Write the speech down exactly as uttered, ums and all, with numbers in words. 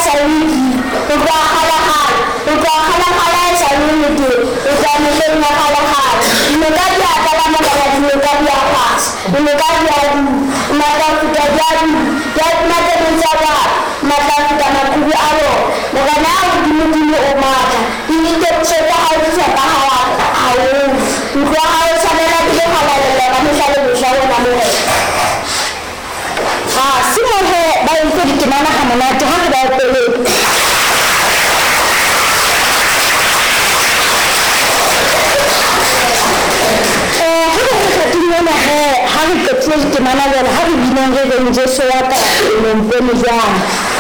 sawiki uka halahal uka halahal sawiki uka melenya halahal imekaja akalama na imekaja pas imekaja matafuta jadi jadi mata menjawab matafuta makubwa alo mwana dimudini umata ini keceka harus apa halal au uka halal sana dia halal kami selalu bersama namu ah semua he baik itu di mana hamana jangan ada pele Tunaona hai hari kecil di mana dan hari binenge nje soata umpeni jana